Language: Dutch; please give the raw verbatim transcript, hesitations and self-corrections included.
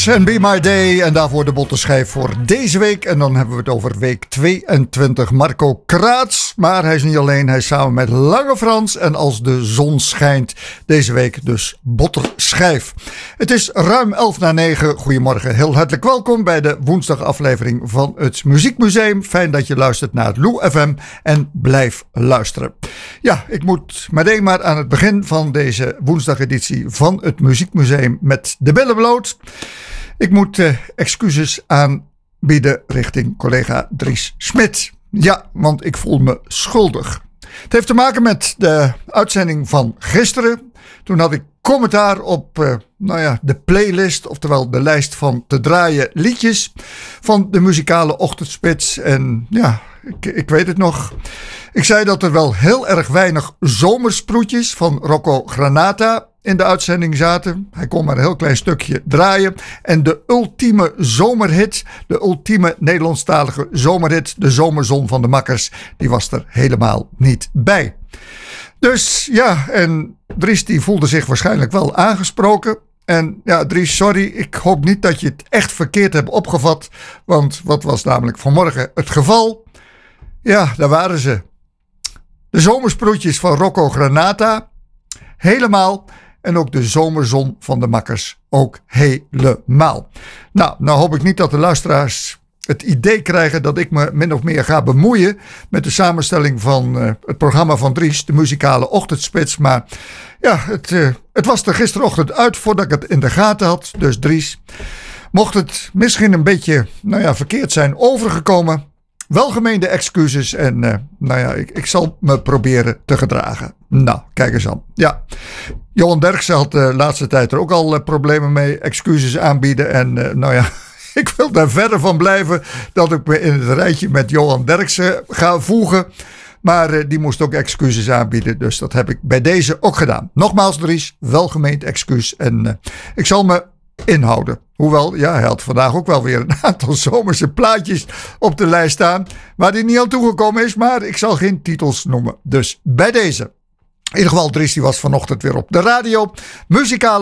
Dries en Be My Day. En daarvoor de botte schijf voor deze week. En dan hebben we het over week tweeëntwintig. Marco Kraats. Maar hij is niet alleen. Hij is samen met Lange Frans. En Als de zon schijnt. Deze week dus botterschijf. Het is ruim elf na negen. Goedemorgen. Heel hartelijk welkom bij de woensdagaflevering van het Muziekmuseum. Fijn dat je luistert naar Lou F M. En blijf luisteren. Ja, ik moet meteen maar aan het begin van deze woensdageditie van het Muziekmuseum met de billen bloot. Ik moet uh, excuses aanbieden richting collega Dries Smit. Ja, want ik voel me schuldig. Het heeft te maken met de uitzending van gisteren. Toen had ik commentaar op uh, nou ja, de playlist, oftewel de lijst van te draaien liedjes van de muzikale ochtendspits. En ja, ik, ik weet het nog. Ik zei dat er wel heel erg weinig zomersproetjes van Rocco Granata in de uitzending zaten. Hij kon maar een heel klein stukje draaien. En de ultieme zomerhit, de ultieme Nederlandstalige zomerhit, de Zomerzon van de Makkers, die was er helemaal niet bij. Dus ja, en Dries die voelde zich waarschijnlijk wel aangesproken. En ja, Dries, sorry, ik hoop niet dat je het echt verkeerd hebt opgevat. Want wat was namelijk vanmorgen het geval? Ja, daar waren ze. De zomersproetjes van Rocco Granata, helemaal. En ook de Zomerzon van de Makkers, ook helemaal. Nou, nou hoop ik niet dat de luisteraars het idee krijgen dat ik me min of meer ga bemoeien met de samenstelling van uh, het programma van Dries, de muzikale ochtendspits. Maar ja, het, uh, het was er gisterochtend uit voordat ik het in de gaten had. Dus Dries, mocht het misschien een beetje, nou ja, verkeerd zijn overgekomen, welgemeende excuses en uh, nou ja, ik, ik zal me proberen te gedragen. Nou, kijk eens aan. Ja, Johan Derksen had de laatste tijd er ook al uh, problemen mee, excuses aanbieden en uh, nou ja, ik wil daar verder van blijven dat ik me in het rijtje met Johan Derksen ga voegen. Maar uh, die moest ook excuses aanbieden, dus dat heb ik bij deze ook gedaan. Nogmaals Dries, welgemeend excuus en uh, ik zal me inhouden. Hoewel, ja, hij had vandaag ook wel weer een aantal zomerse plaatjes op de lijst staan waar hij niet aan toegekomen is, maar ik zal geen titels noemen. Dus bij deze. In ieder geval, Dries die was vanochtend weer op de radio. Muzikale